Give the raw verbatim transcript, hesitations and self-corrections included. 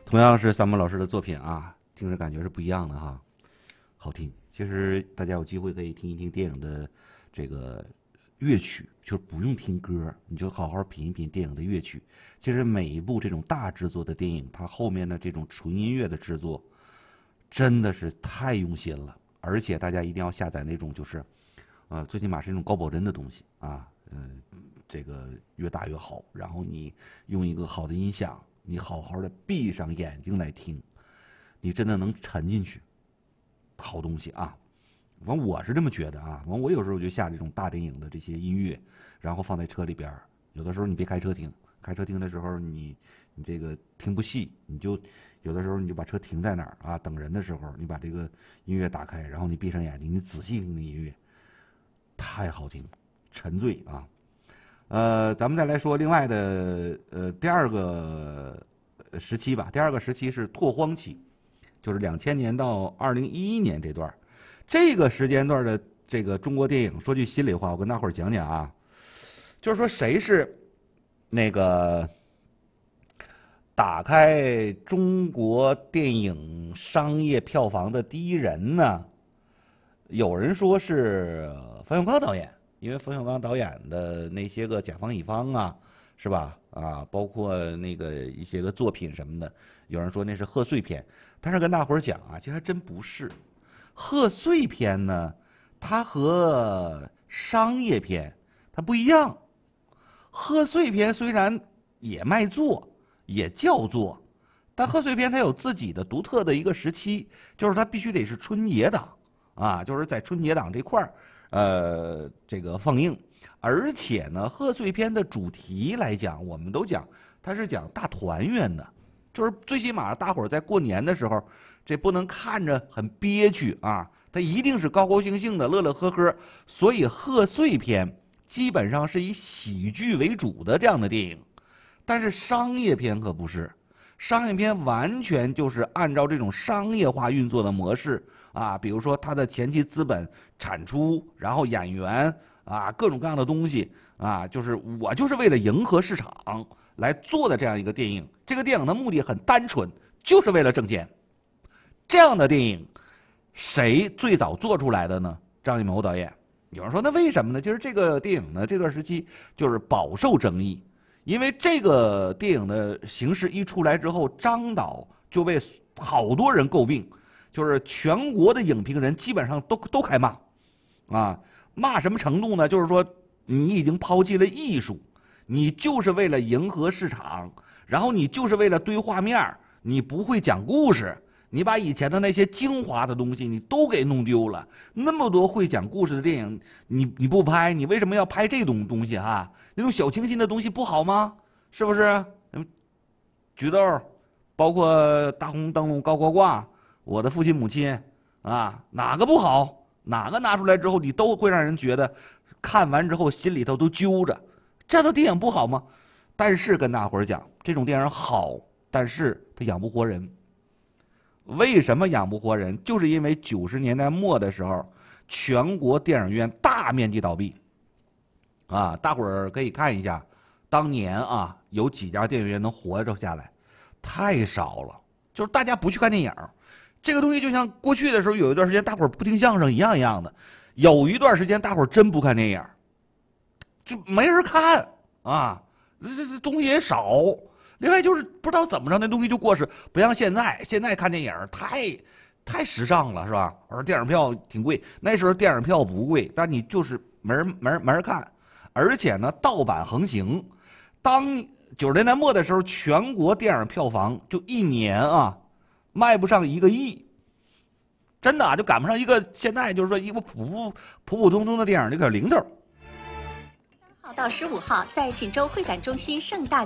同样是三毛老师的作品啊，听着感觉是不一样的哈，好听。其实大家有机会可以听一听电影的这个乐曲，就是不用听歌，你就好好品一品电影的乐曲。其实每一部这种大制作的电影，它后面的这种纯音乐的制作，真的是太用心了。而且大家一定要下载那种就是，呃，最起码是那种高保真的东西啊，嗯、呃，这个越大越好。然后你用一个好的音响，你好好的闭上眼睛来听，你真的能沉进去。好东西啊，完我是这么觉得啊。完我有时候就下这种大电影的这些音乐，然后放在车里边。有的时候你别开车听，开车听的时候你你这个听不细，你就有的时候你就把车停在那儿啊，等人的时候你把这个音乐打开，然后你闭上眼睛，你仔细听那音乐，太好听，沉醉啊。呃，咱们再来说另外的呃第二个时期吧，第二个时期是拓荒期。就是两千年到二零一一年这段，这个时间段的这个中国电影，说句心里话，我跟大伙儿讲讲啊，就是说谁是那个打开中国电影商业票房的第一人呢？有人说是冯小刚导演，因为冯小刚导演的那些个甲方乙方啊，是吧？啊，包括那个一些个作品什么的，有人说那是贺岁片。但是跟大伙儿讲啊，其实还真不是。贺岁片呢，它和商业片它不一样。贺岁片虽然也卖座，也叫座，但贺岁片它有自己的独特的一个时期，就是它必须得是春节档啊，就是在春节档这块儿，呃，这个放映。而且呢，贺岁片的主题来讲，我们都讲它是讲大团圆的。就是最起码大伙儿在过年的时候，这不能看着很憋屈啊，它一定是高高兴兴的、乐乐呵呵。所以贺岁片基本上是以喜剧为主的这样的电影，但是商业片可不是，商业片完全就是按照这种商业化运作的模式啊，比如说它的前期资本、产出，然后演员啊，各种各样的东西啊，就是我就是为了迎合市场来做的这样一个电影。这个电影的目的很单纯，就是为了挣钱。这样的电影，谁最早做出来的呢？张艺谋导演。有人说那为什么呢？就是这个电影呢，这段时期就是饱受争议，因为这个电影的形式一出来之后，张导就被好多人诟病，就是全国的影评人基本上都都开骂，啊，骂什么程度呢？就是说你已经抛弃了艺术。你就是为了迎合市场，然后你就是为了堆画面，你不会讲故事，你把以前的那些精华的东西你都给弄丢了。那么多会讲故事的电影，你你不拍，你为什么要拍这种东西哈？那种小清新的东西不好吗？是不是？菊豆，包括大红灯笼高高挂，我的父亲母亲啊，哪个不好？哪个拿出来之后，你都会让人觉得看完之后心里头都揪着。这样的电影不好吗？但是跟大伙儿讲，这种电影好，但是它养不活人。为什么养不活人？就是因为九十年代末的时候，全国电影院大面积倒闭。啊，大伙儿可以看一下，当年啊，有几家电影院能活着下来，太少了。就是大家不去看电影，这个东西就像过去的时候有一段时间大伙儿不听相声一样一样的，有一段时间大伙儿真不看电影。就没人看啊，这这这东西也少。另外就是不知道怎么着，那东西就过时，不像现在，现在看电影太太时尚了，是吧？而电影票挺贵，那时候电影票不贵，但你就是没人没人没人看，而且呢，盗版横行。当九十年代末的时候，全国电影票房就一年啊，卖不上一个亿，真的啊，就赶不上一个现在就是说一个普普普普通通的电影这个零头。 到十五号，在锦州会展中心盛大